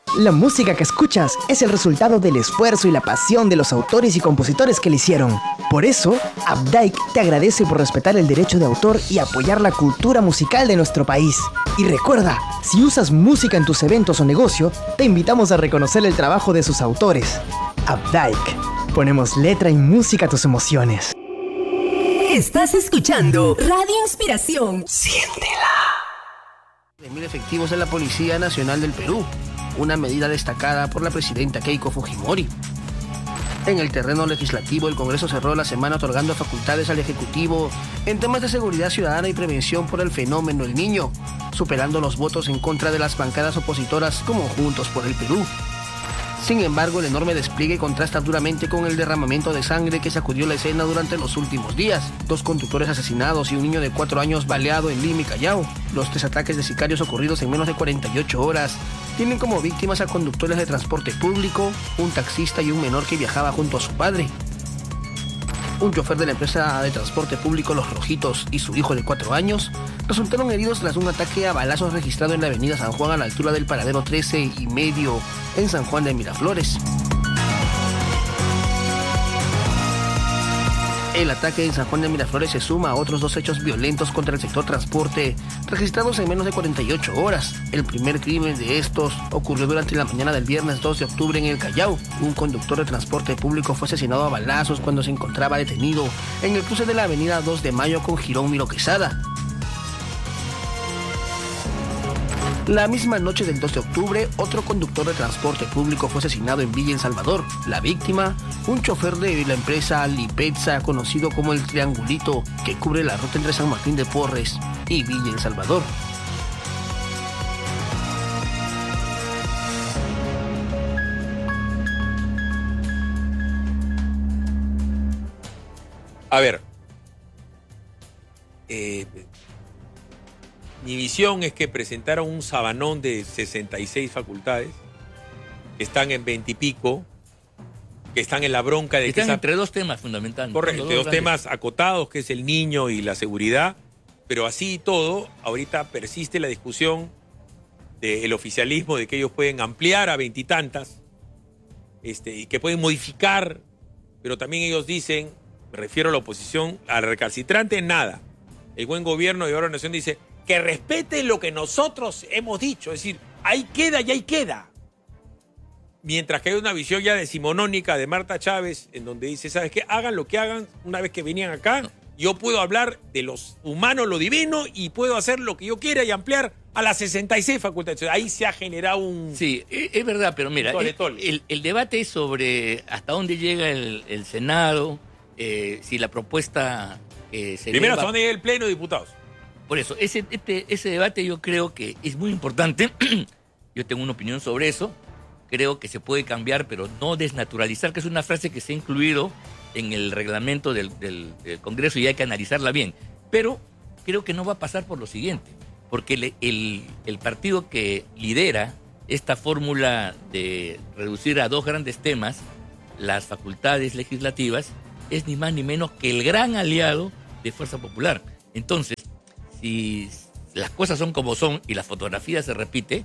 La música que escuchas es el resultado del esfuerzo y la pasión de los autores y compositores que la hicieron. Por eso, Updike te agradece por respetar el derecho de autor y apoyar la cultura musical de nuestro país. Y recuerda, si usas música en tus eventos o negocio, te invitamos a reconocer el trabajo de sus autores. Updike. Ponemos letra y música a tus emociones. Estás escuchando Radio Inspiración. Siéntela. 3.000 efectivos de la Policía Nacional del Perú. Una medida destacada por la presidenta Keiko Fujimori. En el terreno legislativo, el Congreso cerró la semana otorgando facultades al Ejecutivo en temas de seguridad ciudadana y prevención por el fenómeno El Niño, superando los votos en contra de las bancadas opositoras como Juntos por el Perú. Sin embargo, el enorme despliegue contrasta duramente con el derramamiento de sangre que sacudió la escena durante los últimos días. 2 conductores asesinados y un niño de 4 años baleado en Lima y Callao. Los 3 ataques de sicarios ocurridos en menos de 48 horas tienen como víctimas a conductores de transporte público, un taxista y un menor que viajaba junto a su padre. Un chofer de la empresa de transporte público Los Rojitos y su hijo de 4 años resultaron heridos tras un ataque a balazos registrado en la avenida San Juan a la altura del paradero 13 y medio en San Juan de Miraflores. El ataque en San Juan de Miraflores se suma a otros 2 hechos violentos contra el sector transporte registrados en menos de 48 horas. El primer crimen de estos ocurrió durante la mañana del viernes 2 de octubre en el Callao. Un conductor de transporte público fue asesinado a balazos cuando se encontraba detenido en el cruce de la avenida 2 de Mayo con Girón Miro Quesada. La misma noche del 2 de octubre, otro conductor de transporte público fue asesinado en Villa El Salvador. La víctima, un chofer de la empresa Lipetza, conocido como El Triangulito, que cubre la ruta entre San Martín de Porres y Villa El Salvador. A ver, mi visión es que presentaron un sabanón de 66 facultades, que están en 20 y pico, que están en la bronca de están que... entre 2 temas fundamentales. Correcto, entre 2 temas acotados, que es el niño y la seguridad, pero así y todo, ahorita persiste la discusión del oficialismo de que ellos pueden ampliar a 20 y tantas, y que pueden modificar, pero también ellos dicen, me refiero a la oposición, al recalcitrante, nada. El buen gobierno de Ahora Nación dice que respete lo que nosotros hemos dicho, es decir, ahí queda y ahí queda. Mientras que hay una visión ya decimonónica de Marta Chávez, en donde dice, ¿sabes qué? Hagan lo que hagan una vez que venían acá, yo puedo hablar de los humanos, lo divino, y puedo hacer lo que yo quiera y ampliar a las 66 facultades. Ahí se ha generado un... Sí, es verdad, pero mira, el debate es sobre hasta dónde llega el Senado, si la propuesta se Primero, ¿hasta dónde llega el Pleno de Diputados? Por eso, ese debate yo creo que es muy importante. Yo tengo una opinión sobre eso. Creo que se puede cambiar, pero no desnaturalizar, que es una frase que se ha incluido en el reglamento del Congreso y hay que analizarla bien. Pero creo que no va a pasar por lo siguiente, porque el partido que lidera esta fórmula de reducir a 2 grandes temas las facultades legislativas es ni más ni menos que el gran aliado de Fuerza Popular. Entonces, si las cosas son como son y la fotografía se repite,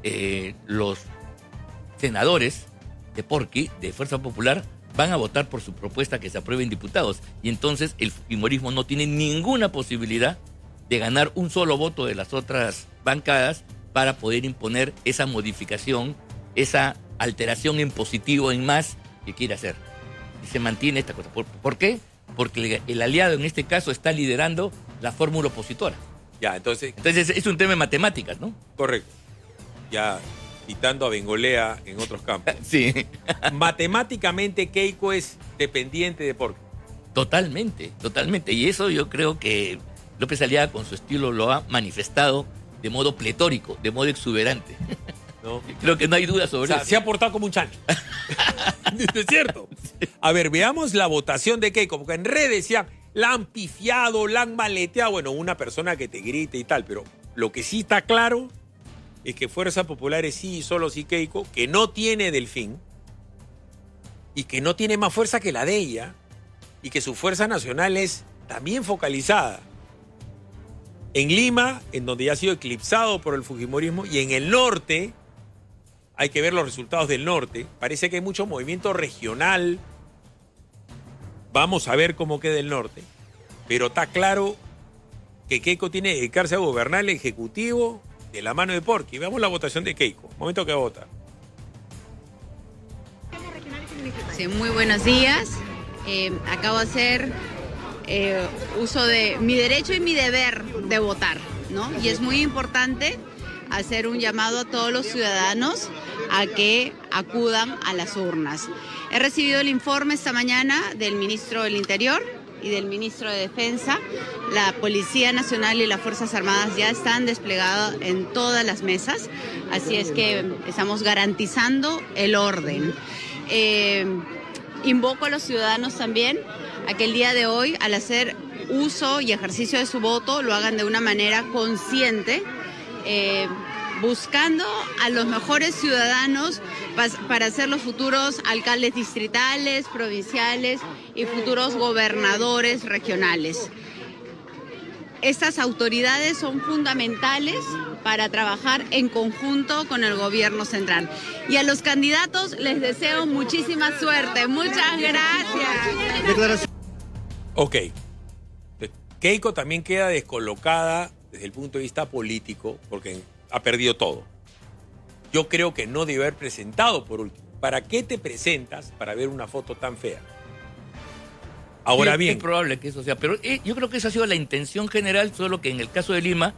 los senadores de Porqui, de Fuerza Popular, van a votar por su propuesta que se apruebe en diputados. Y entonces el fujimorismo no tiene ninguna posibilidad de ganar un solo voto de las otras bancadas para poder imponer esa modificación, esa alteración en positivo, en más, que quiere hacer. Y se mantiene esta cosa. ¿Por qué? Porque el aliado en este caso está liderando la fórmula opositora. Ya, entonces es un tema de matemáticas, ¿no? Correcto. Ya citando a Bengolea en otros campos. Sí. Matemáticamente Keiko es dependiente de Porqui. Totalmente, totalmente. Y eso yo creo que López Aliaga con su estilo lo ha manifestado de modo pletórico, de modo exuberante. ¿No? Creo que no hay duda sobre eso. Se ha portado como un chancho. ¿Es cierto? A ver, veamos la votación de Keiko, porque en redes decían, la han pifiado, la han maleteado. Bueno, una persona que te grite y tal, pero lo que sí está claro es que Fuerza Popular es sí y solo sí Keiko, que no tiene Delfín y que no tiene más fuerza que la de ella y que su fuerza nacional es también focalizada en Lima, en donde ya ha sido eclipsado por el fujimorismo, y en el norte, hay que ver los resultados del norte. Parece que hay mucho movimiento regional. Vamos a ver cómo queda el norte. Pero está claro que Keiko tiene que dedicarse a gobernar el Ejecutivo de la mano de Porky. Veamos la votación de Keiko. Momento que vota. Sí, muy buenos días. Acabo de hacer uso de mi derecho y mi deber de votar, ¿no? Y es muy importante hacer un llamado a todos los ciudadanos a que acudan a las urnas. He recibido el informe esta mañana del ministro del Interior y del ministro de Defensa. La Policía Nacional y las Fuerzas Armadas ya están desplegadas en todas las mesas, así es que estamos garantizando el orden. Invoco a los ciudadanos también a que el día de hoy, al hacer uso y ejercicio de su voto, lo hagan de una manera consciente, buscando a los mejores ciudadanos para ser los futuros alcaldes distritales, provinciales y futuros gobernadores regionales. Estas autoridades son fundamentales para trabajar en conjunto con el gobierno central. Y a los candidatos les deseo muchísima suerte. Muchas gracias. Ok. Keiko también queda descolocada desde el punto de vista político porque ha perdido todo. Yo creo que no debe haber presentado por último. ¿Para qué te presentas para ver una foto tan fea? Ahora bien. Es probable que eso sea, pero yo creo que esa ha sido la intención general, solo que en el caso de Lima,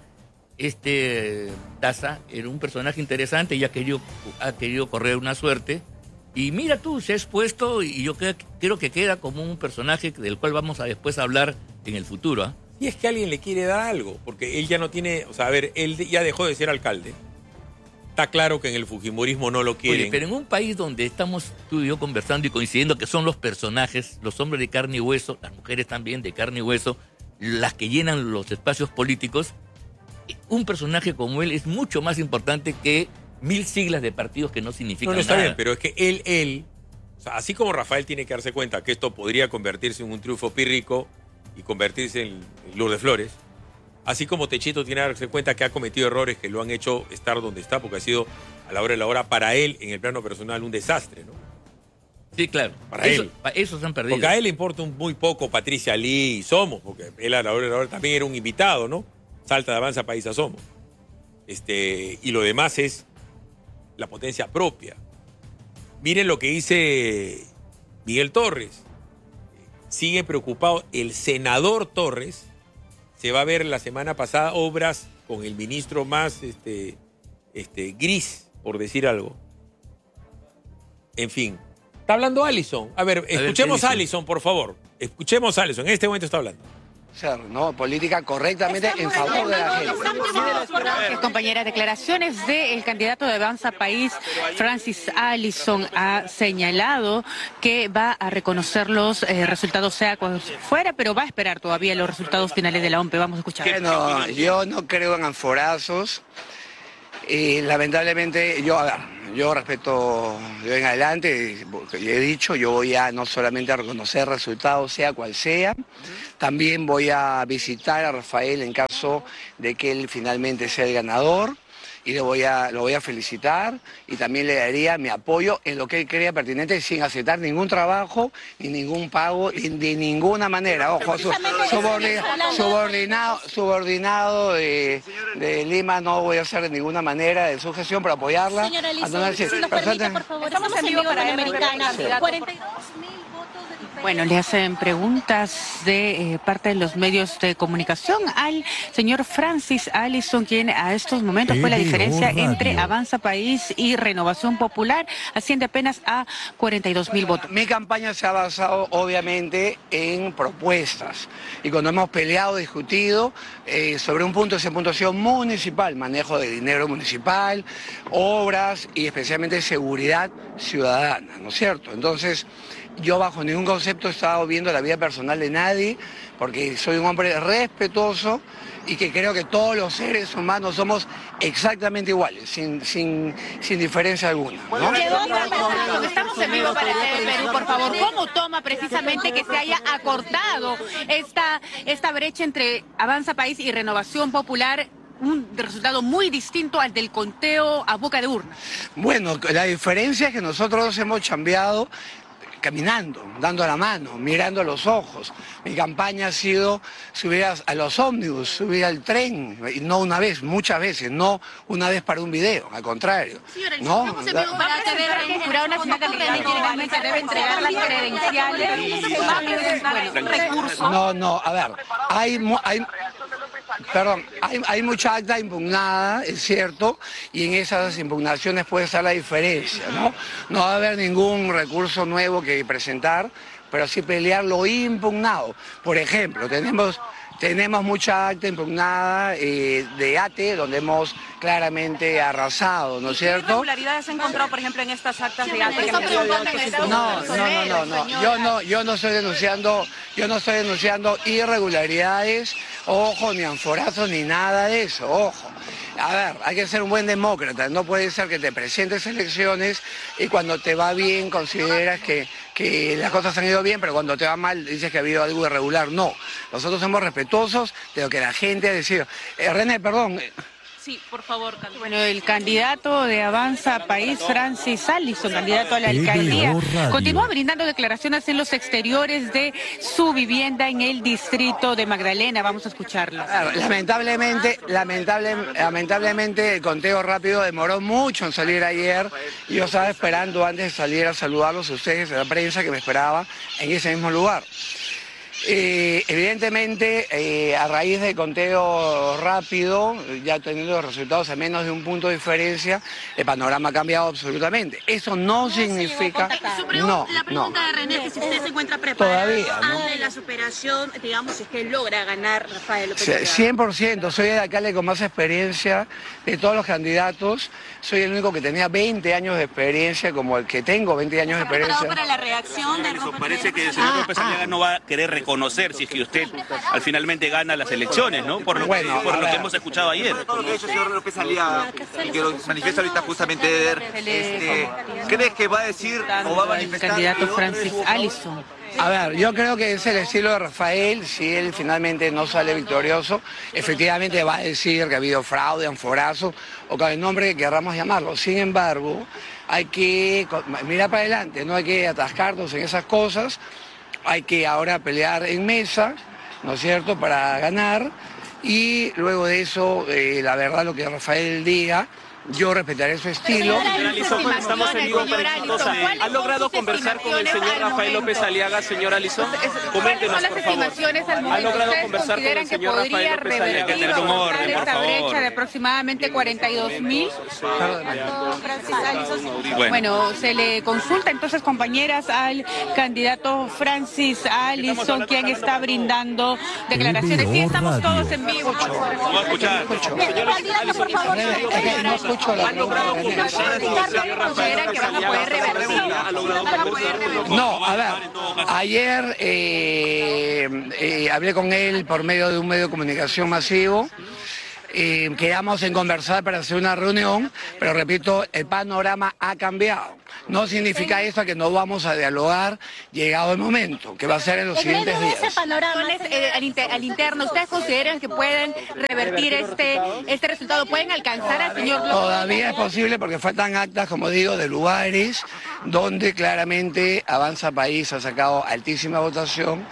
Daza era un personaje interesante y ha querido correr una suerte. Y mira tú, se ha expuesto y yo creo que queda como un personaje del cual vamos a después hablar en el futuro. ¿Eh? Y es que alguien le quiere dar algo, porque él ya no tiene, o sea, a ver, él ya dejó de ser alcalde. Está claro que en el fujimorismo no lo quieren. Oye, pero en un país donde estamos tú y yo conversando y coincidiendo que son los personajes, los hombres de carne y hueso, las mujeres también de carne y hueso, las que llenan los espacios políticos, un personaje como él es mucho más importante que 1000 siglas de partidos que no significan nada. No, está bien, pero es que él, o sea, así como Rafael tiene que darse cuenta que esto podría convertirse en un triunfo pírrico y convertirse en Lourdes Flores, así como Techito tiene que darse cuenta que ha cometido errores que lo han hecho estar donde está, porque ha sido a la hora de la hora para él, en el plano personal, un desastre, ¿no? Sí, claro. Para él. Eso se han perdido. Porque a él le importa muy poco Patricia Lee y Somos, porque él a la hora de la hora también era un invitado, ¿no? Salta de Avanza País a Somos. Y lo demás es la potencia propia. Miren lo que dice Miguel Torres. Sigue preocupado el senador Torres. Se va a ver la semana pasada obras con el ministro más gris, por decir algo. En fin. Está hablando Allison. A ver, escuchemos a Allison, por favor. Escuchemos a Allison. En este momento está hablando. ¿No? Política correctamente en favor de la gente. Compañeras, declaraciones del candidato de Avanza País, Francis Allison, ha señalado que va a reconocer los resultados sea cual fuera, pero va a esperar todavía los resultados finales de la OMP. Vamos a escuchar. No, yo no creo en anforazos. Lamentablemente, yo respeto de hoy en adelante, he dicho, yo voy a no solamente a reconocer resultados, sea cual sea, también voy a visitar a Rafael en caso de que él finalmente sea el ganador y lo voy a felicitar y también le daría mi apoyo en lo que él crea pertinente sin aceptar ningún trabajo ni ningún pago de ninguna manera. Ojo, subordinado de Lima no voy a hacer de ninguna manera de su gestión para apoyarla. Señora Allison, si nos permite, por favor, estamos en vivo para Panamericana. 42.000 votos de diferencia. Bueno, le hacen preguntas de parte de los medios de comunicación al señor Francis Allison, quien a estos momentos fue la diferencia entre Avanza País y Renovación Popular, asciende apenas a 42.000 votos. Mi campaña se ha basado obviamente en propuestas y cuando hemos peleado, discutido sobre un punto, ese punto ha sido municipal, manejo de dinero municipal, obras y especialmente seguridad ciudadana, ¿no es cierto? Entonces, yo bajo ningún concepto he estado viendo la vida personal de nadie, porque soy un hombre respetuoso y que creo que todos los seres humanos somos exactamente iguales, sin diferencia alguna, ¿no? Estamos en vivo para Perú, por favor. ¿Cómo toma precisamente que se haya acortado esta brecha entre Avanza País y Renovación Popular un resultado muy distinto al del conteo a boca de urna. Bueno, la diferencia es que nosotros hemos chambeado caminando, dando la mano, mirando a los ojos. Mi campaña ha sido subir a los ómnibus, subir al tren, y no una vez, muchas veces, no una vez para un video, al contrario. Señora, ¿no? estamos en vivo para TV. El Jurado Nacional de Elecciones generalmente debe entregar las credenciales. ¿Va a presentar recursos? No, a ver, hay mucha acta impugnada, es cierto, y en esas impugnaciones puede estar la diferencia, ¿no? No va a haber ningún recurso nuevo que presentar, pero sí pelear lo impugnado. Por ejemplo, tenemos mucha acta impugnada de ATE, donde hemos claramente arrasado, ¿no es cierto? ¿Qué irregularidades ha encontrado, por ejemplo, en estas actas de ATE? No, yo no estoy denunciando irregularidades, ojo, ni anforazos, ni nada de eso, ojo. A ver, hay que ser un buen demócrata, no puede ser que te presentes elecciones y cuando te va bien consideras que las cosas han ido bien, pero cuando te va mal dices que ha habido algo irregular. No, nosotros somos respetuosos de lo que la gente ha decidido. René, perdón. Sí, por favor, Carlos. Bueno, el candidato de Avanza País, Francis Allison, candidato a la alcaldía, continúa brindando declaraciones en los exteriores de su vivienda en el distrito de Magdalena. Vamos a escucharlo. Lamentablemente el conteo rápido demoró mucho en salir ayer. Yo estaba esperando antes de salir a saludarlos a ustedes, a la prensa que me esperaba en ese mismo lugar. Evidentemente, a raíz del conteo rápido, ya teniendo los resultados a menos de un punto de diferencia, el panorama ha cambiado absolutamente. Eso no significa... La pregunta de René es si usted se encuentra preparado todavía, ¿no? ante la superación, digamos, si es que logra ganar Rafael López Aliaga. 100%, soy el alcalde con más experiencia de todos los candidatos. Soy el único que tenía 20 años de experiencia, como el que tengo 20 años de experiencia. Para la reacción de López parece que el señor López Aliaga no va a querer reconocer si es que usted al finalmente gana las elecciones, ¿no? Por lo que hemos escuchado ayer. Todo lo que ha hecho el señor López Aliaga y que lo manifiesta ahorita justamente Eder, ¿crees que va a decir o va a manifestar? El candidato Francis Allison. A ver, yo creo que es el estilo de Rafael. Si él finalmente no sale victorioso, efectivamente va a decir que ha habido fraude, anforazo o con el nombre que queramos llamarlo. Sin embargo, hay que mirar para adelante, no hay que atascarnos en esas cosas. Hay que ahora pelear en mesa, ¿no es cierto?, para ganar. Y luego de eso, la verdad, lo que Rafael diga, yo respetaré su estilo. Señor Allison, estamos en vivo para Exitosa. ¿Ha logrado conversar con el señor Rafael López Aliaga, señor Allison? Coméntenos, por favor. ¿Ha logrado conversar con el señor Rafael López Aliaga? Esta brecha de aproximadamente 42.000. Bueno, se le consulta entonces, compañeras, al candidato Francis Allison, quien está brindando declaraciones. Sí, estamos todos en vivo. Vamos a escuchar. Señor Allison, por favor. No, a ver, ayer hablé con él por medio de un medio de comunicación masivo. Quedamos en conversar para hacer una reunión, pero repito, el panorama ha cambiado. No significa eso que no vamos a dialogar llegado el momento, que va a ser en los siguientes días. Al interno, ¿ustedes consideran que pueden revertir este resultado? ¿Pueden alcanzar al señor López? Todavía es posible porque faltan actas, como digo, de lugares donde claramente Avanza País ha sacado altísima votación,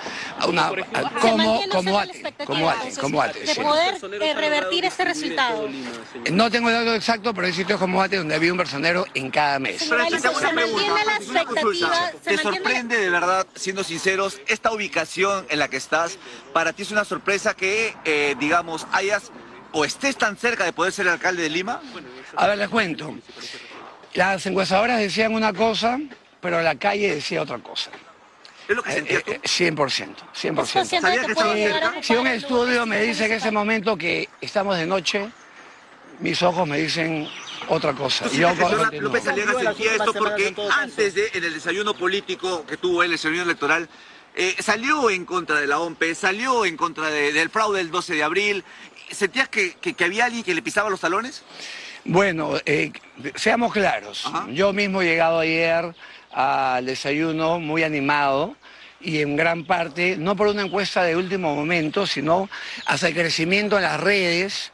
como ATE. De poder revertir este resultado. No tengo el dato exacto, pero hay sitios como ATE donde había un personero en cada mes. Se mantiene la expectativa. ¿Te sorprende de verdad, siendo sinceros, esta ubicación en la que estás? Para ti es una sorpresa que, digamos, hayas o estés tan cerca de poder ser el alcalde de Lima. A ver, les cuento. Las encuestadoras decían una cosa, pero la calle decía otra cosa. ¿Es lo que sentías tú? 100%. ¿Sabías que estaba cerca? Si un estudio me dice en ese momento que estamos de noche, mis ojos me dicen otra cosa. Yo López Aliaga sentía esto porque antes en el desayuno político que tuvo él, el desayuno electoral, salió en contra de la OMPE, salió en contra del fraude del 12 de abril. ¿Sentías que había alguien que le pisaba los talones? Bueno, seamos claros. Ajá. Yo mismo he llegado ayer al desayuno muy animado y en gran parte, no por una encuesta de último momento, sino hasta el crecimiento en las redes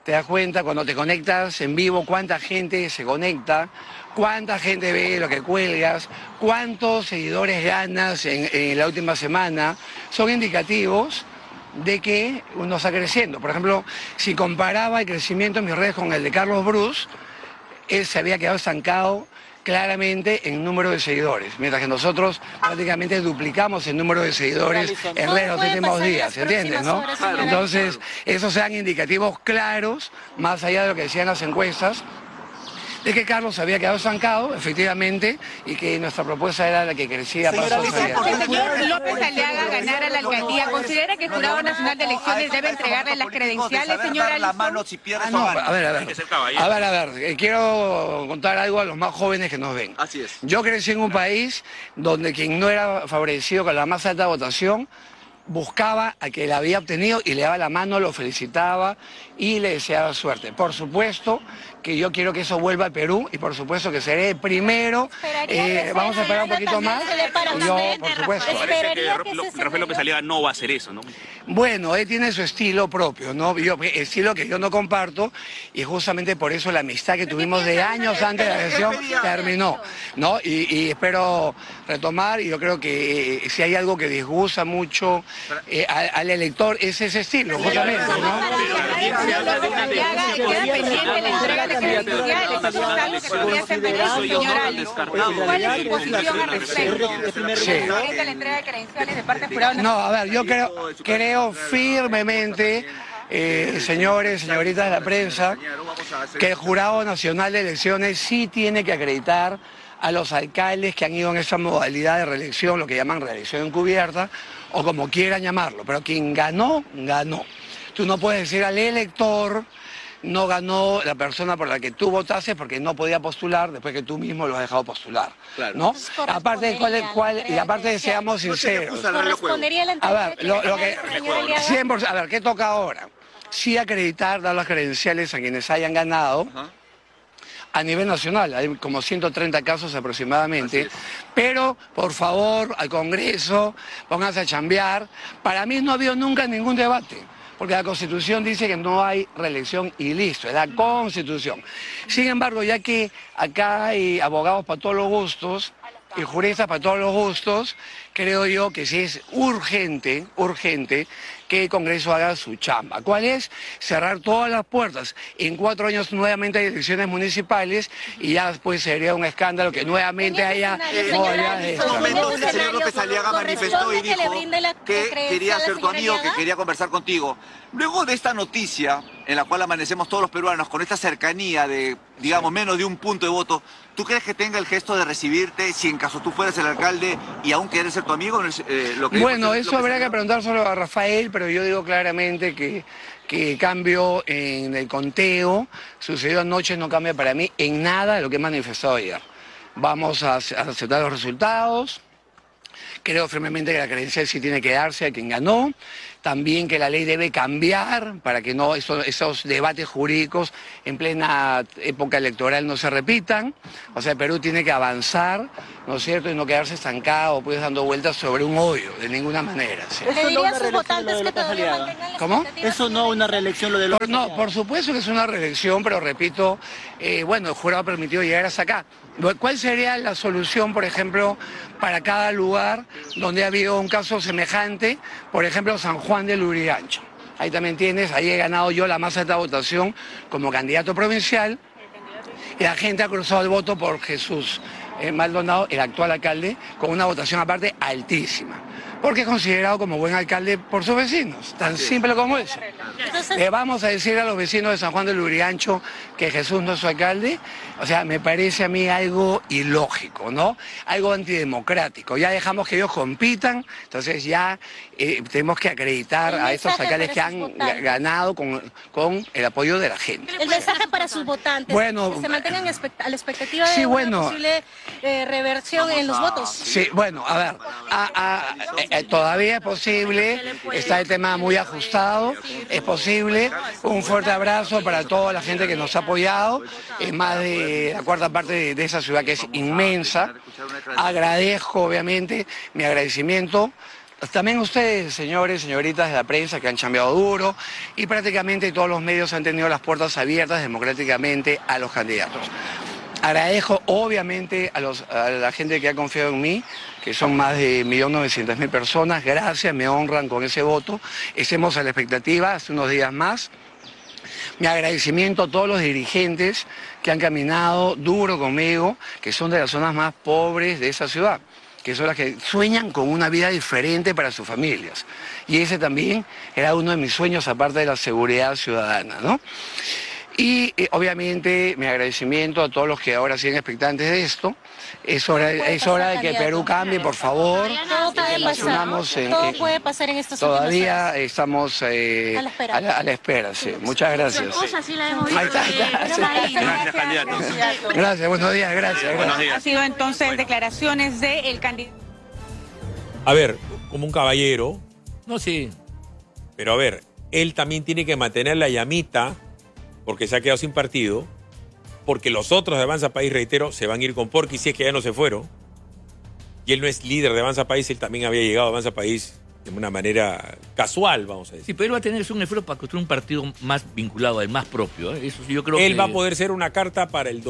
te das cuenta cuando te conectas en vivo cuánta gente se conecta, cuánta gente ve lo que cuelgas, cuántos seguidores ganas en la última semana. Son indicativos de que uno está creciendo. Por ejemplo, si comparaba el crecimiento en mis redes con el de Carlos Bruce, él se había quedado estancado claramente en número de seguidores, mientras que nosotros prácticamente duplicamos el número de seguidores en redes los últimos días, ¿entiendes? ¿No? Entonces, esos sean indicativos claros, más allá de lo que decían las encuestas, de que Carlos había quedado estancado, efectivamente, y que nuestra propuesta era la que crecía paso a paso. El señor López Aliaga ganara la alcaldía. ¿Considera que el Jurado Nacional de Elecciones debe entregarle las credenciales, señor Alison? A ver, quiero contar algo a los más jóvenes que nos ven. Así es. Yo crecí en un país donde quien no era favorecido con la más alta votación buscaba a que la había obtenido y le daba la mano, lo felicitaba y le deseaba suerte. Por supuesto que yo quiero que eso vuelva al Perú y por supuesto que seré el primero. Vamos a esperar un poquito más. Y yo, por supuesto. Parece que Rafael López Aliaga no va a hacer eso, ¿no? Bueno, él tiene su estilo propio, ¿no? Estilo que yo no comparto y justamente por eso la amistad que tuvimos de años antes de la elección terminó, ¿no? Y espero retomar y yo creo que si hay algo que disgusta mucho al elector es ese estilo, justamente, ¿no? ¿Cuál es su posición al respecto? ¿La entrega de credenciales de parte del jurado? No, a ver, yo creo firmemente, señores, señoritas de la prensa, que el Jurado Nacional de Elecciones sí tiene que acreditar a los alcaldes que han ido en esa modalidad de reelección, lo que llaman reelección encubierta, o como quieran llamarlo, pero quien ganó, ganó. Tú no puedes decir al elector, no ganó la persona por la que tú votaste porque no podía postular después que tú mismo lo has dejado postular, ¿no? Aparte de seamos sinceros. A ver, lo que 100%, a ver, ¿qué toca ahora? Sí acreditar, dar las credenciales a quienes hayan ganado. A nivel nacional, hay como 130 casos aproximadamente, pero por favor al Congreso, pónganse a chambear. Para mí no ha habido nunca ningún debate, porque la Constitución dice que no hay reelección y listo, es la Constitución. Sin embargo, ya que acá hay abogados para todos los gustos y juristas para todos los gustos, creo yo que sí es urgente que el Congreso haga su chamba. ¿Cuál es? Cerrar todas las puertas. En 4 años nuevamente hay elecciones municipales y ya después sería un escándalo que nuevamente haya modalidades de En ese momento el señor López Aliaga manifestó y dijo que quería ser tu amigo, que quería conversar contigo. Luego de esta noticia, en la cual amanecemos todos los peruanos con esta cercanía de, digamos, menos de un punto de voto, ¿tú crees que tenga el gesto de recibirte si en caso tú fueras el alcalde y aún quieres ser tu amigo? Bueno, eso habría que preguntárselo a Rafael, pero yo digo claramente que el cambio en el conteo sucedió anoche, no cambia para mí en nada de lo que he manifestado ayer. Vamos a aceptar los resultados. Creo firmemente que la credencial sí tiene que darse a quien ganó. También que la ley debe cambiar para que no esos debates jurídicos en plena época electoral no se repitan. O sea, Perú tiene que avanzar, ¿no es cierto? Y no quedarse estancado, pues dando vueltas sobre un hoyo, de ninguna manera. ¿Sí? ¿Le diría a sus votantes que todavía mantengan las ¿Cómo? ¿Eso no una reelección lo de López? No, por supuesto que es una reelección, pero repito, bueno, el jurado ha permitido llegar hasta acá. ¿Cuál sería la solución, por ejemplo, para cada lugar donde ha habido un caso semejante? Por ejemplo, San Juan del Lurigancho. Ahí también tienes, ahí he ganado yo la más alta votación como candidato provincial y la gente ha cruzado el voto por Jesús Maldonado, el actual alcalde, con una votación aparte altísima, porque es considerado como buen alcalde por sus vecinos, tan simple como eso. ¿Le vamos a decir a los vecinos de San Juan del Lurigancho que Jesús no es su alcalde? O sea, me parece a mí algo ilógico, ¿no? Algo antidemocrático. Ya dejamos que ellos compitan, entonces ya tenemos que acreditar a estos alcaldes que han ganado con el apoyo de la gente. El mensaje para sus votantes, bueno, que se mantengan a la expectativa de una posible reversión en los votos. Sí, bueno, a ver, todavía es posible, está el tema muy ajustado, es posible. Un fuerte abrazo para toda la gente que nos ha apoyado, más de la cuarta parte de esa ciudad que es inmensa. Agradezco, obviamente, mi agradecimiento también ustedes, señores, señoritas de la prensa que han chambeado duro y prácticamente todos los medios han tenido las puertas abiertas democráticamente a los candidatos. Agradezco obviamente a la gente que ha confiado en mí, que son más de 1.900.000 personas. Gracias, me honran con ese voto. Estemos a la expectativa hace unos días más. Mi agradecimiento a todos los dirigentes que han caminado duro conmigo, que son de las zonas más pobres de esa ciudad, que son las que sueñan con una vida diferente para sus familias. Y ese también era uno de mis sueños, aparte de la seguridad ciudadana, ¿no? Y obviamente mi agradecimiento a todos los que ahora siguen expectantes de esto. Es hora de que Perú cambie, por favor. Todo puede pasar. Todo puede pasar en estas últimas Todavía horas. Estamos a la espera, sí. Muchas gracias. Sí la hemos visto. Gracias, candidato. Gracias, buenos días, gracias. Buenos días. Ha sido entonces declaraciones del candidato. A ver, como un caballero, No, sí. pero a ver, él también tiene que mantener la llamita porque se ha quedado sin partido, porque los otros de Avanza País, reitero, se van a ir con Porky si es que ya no se fueron. Y él no es líder de Avanza País, él también había llegado a Avanza País de una manera casual, vamos a decir. Sí, pero él va a tener un esfuerzo para construir un partido más vinculado al más propio. Eso sí, yo creo Él que va a poder ser una carta para el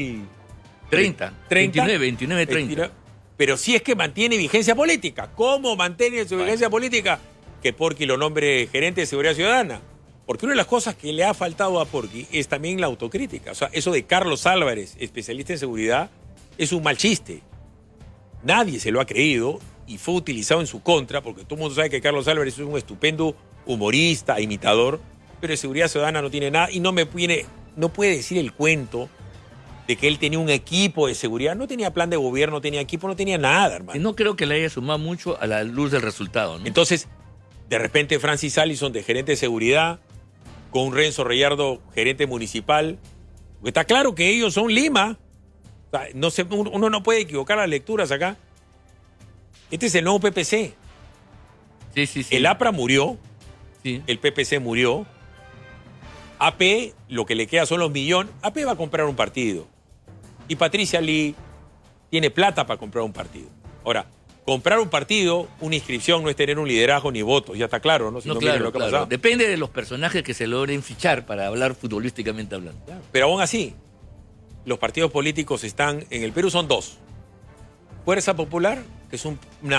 2030. 29, 30. Pero si es que mantiene vigencia política. ¿Cómo mantiene su vigencia política? Que Porky lo nombre gerente de Seguridad Ciudadana. Porque una de las cosas que le ha faltado a Porky es también la autocrítica. O sea, eso de Carlos Álvarez, especialista en seguridad, es un mal chiste. Nadie se lo ha creído y fue utilizado en su contra, porque todo el mundo sabe que Carlos Álvarez es un estupendo humorista, imitador, pero de Seguridad Ciudadana no tiene nada y no puede decir el cuento de que él tenía un equipo de seguridad. No tenía plan de gobierno, no tenía equipo, no tenía nada, hermano. No creo que le haya sumado mucho a la luz del resultado, ¿no? Entonces, de repente Francis Allison de gerente de seguridad, con un Renzo Reyardo, gerente municipal. Porque está claro que ellos son Lima. O sea, uno no puede equivocar las lecturas acá. Este es el nuevo PPC. Sí. El APRA murió. Sí. El PPC murió. AP, lo que le queda son los millones. AP va a comprar un partido. Y Patricia Lee tiene plata para comprar un partido. Ahora, comprar un partido, una inscripción, no es tener un liderazgo ni votos, ya está claro, ¿no? Si no, claro, lo que ha claro. pasado. Depende de los personajes que se logren fichar para hablar futbolísticamente hablando. Claro. Pero aún así, los partidos políticos están, en el Perú son dos. Fuerza Popular, que es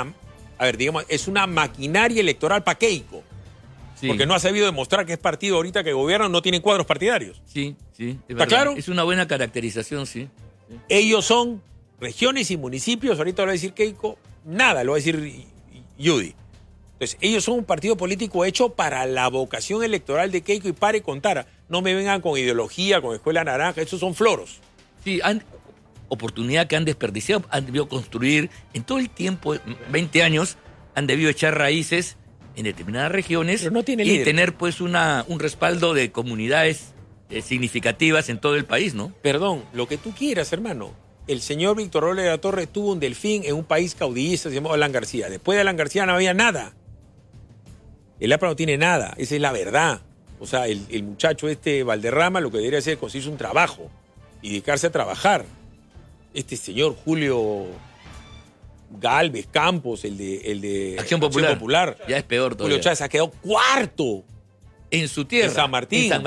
es una maquinaria electoral para Keiko. Sí. Porque no ha sabido demostrar que es partido ahorita que gobierna, no tienen cuadros partidarios. Sí. ¿Está claro? Es una buena caracterización, sí. Ellos son regiones y municipios, ahorita lo va a decir Keiko, nada, lo va a decir Judy. Entonces, ellos son un partido político hecho para la vocación electoral de Keiko y pare contar. No me vengan con ideología, con escuela naranja, esos son floros. Sí, oportunidad que han desperdiciado, han debido construir en todo el tiempo, 20 años, han debido echar raíces en determinadas regiones y líder, tener pues un respaldo de comunidades significativas en todo el país, ¿no? Perdón, lo que tú quieras, hermano. El señor Víctor Robles de la Torre tuvo un delfín en un país caudillista, se llamó Alan García. Después de Alan García no había nada. El APRA no tiene nada, esa es la verdad. O sea, el muchacho Valderrama lo que debería hacer es conseguirse un trabajo y dedicarse a trabajar. Este señor Julio Galvez Campos, el de Acción Popular. Ya es peor todavía. Julio Chávez ha quedado cuarto en su tierra. En San Martín.